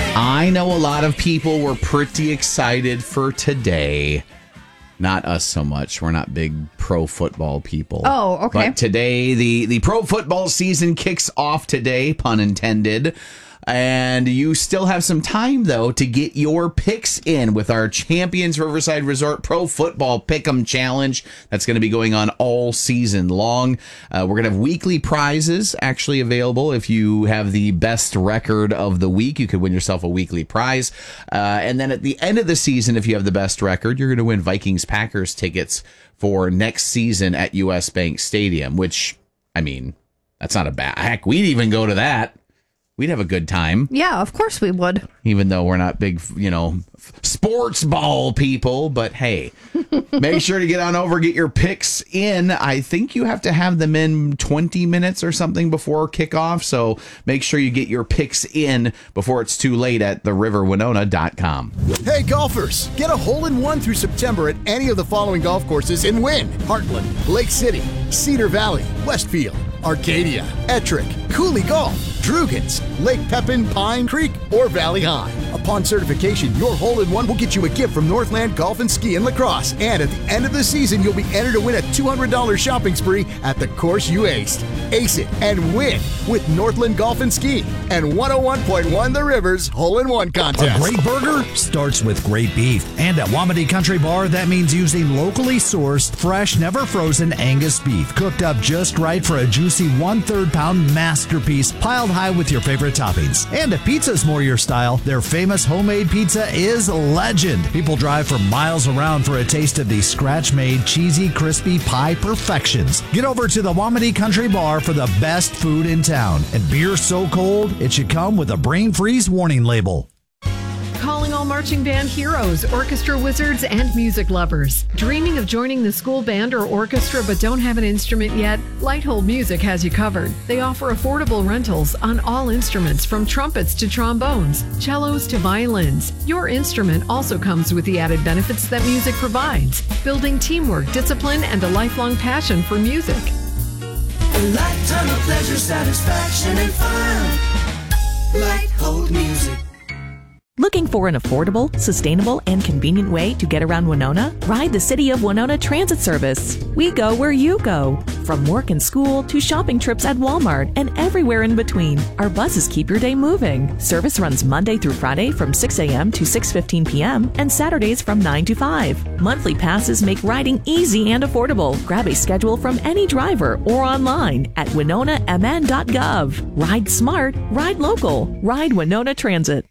I know a lot of people were pretty excited for today. Not us so much. We're not big pro football people. Oh, okay. But today, the pro football season kicks off today, pun intended. And you still have some time, though, to get your picks in with our Champions Riverside Resort Pro Football Pick'em Challenge. That's going to be going on all season long. We're going to have weekly prizes actually available. If you have the best record of the week, you could win yourself a weekly prize. And then at the end of the season, if you have the best record, you're going to win Vikings-Packers tickets for next season at US Bank Stadium, which, I mean, that's not a bad... Heck, we'd even go to that. We'd have a good time. Yeah, of course we would. Even though we're not big, sports ball people. But hey, make sure to get on over, get your picks in. I think you have to have them in 20 minutes or something before kickoff. So make sure you get your picks in before it's too late at theriverwinona.com. Hey, golfers, get a hole-in-one through September at any of the following golf courses and win. Heartland, Lake City, Cedar Valley, Westfield, Arcadia, Ettrick, Cooley Golf, Drugans, Lake Pepin, Pine Creek, or Valley High. Upon certification, your hole-in-one will get you a gift from Northland Golf and Ski and Lacrosse. And at the end of the season, you'll be entered to win a $200 shopping spree at the course you aced. Ace it and win with Northland Golf and Ski and 101.1 The Rivers Hole-in-One Contest. A great burger starts with great beef. And at Wamedy Country Bar, that means using locally sourced, fresh, never frozen Angus beef, cooked up just right for a juicy 1/3 pound masterpiece piled high with your favorite toppings. And if pizza's more your style, their famous homemade pizza is legend. People drive for miles around for a taste of these scratch-made, cheesy, crispy pie perfections. Get over to the Wamedy Country Bar for the best food in town. And beer so cold, it should come with a brain freeze warning label. Calling all marching band heroes, orchestra wizards, and music lovers. Dreaming of joining the school band or orchestra but don't have an instrument yet? Lighthold Music has you covered. They offer affordable rentals on all instruments from trumpets to trombones, cellos to violins. Your instrument also comes with the added benefits that music provides, building teamwork, discipline, and a lifelong passion for music. A lifetime of pleasure, satisfaction, and fun. Lighthold Music. Looking for an affordable, sustainable, and convenient way to get around Winona? Ride the City of Winona Transit Service. We go where you go. From work and school to shopping trips at Walmart and everywhere in between, our buses keep your day moving. Service runs Monday through Friday from 6 a.m. to 6:15 p.m. and Saturdays from 9 to 5. Monthly passes make riding easy and affordable. Grab a schedule from any driver or online at winonamn.gov. Ride smart, ride local, ride Winona Transit.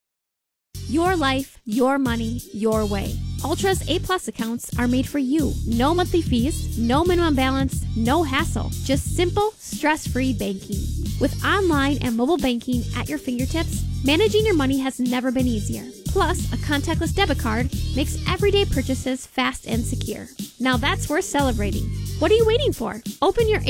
Your life, your money, your way. Ultra's A-Plus accounts are made for you. No monthly fees, no minimum balance, no hassle. Just simple, stress-free banking. With online and mobile banking at your fingertips, managing your money has never been easier. Plus, a contactless debit card makes everyday purchases fast and secure. Now that's worth celebrating. What are you waiting for? Open your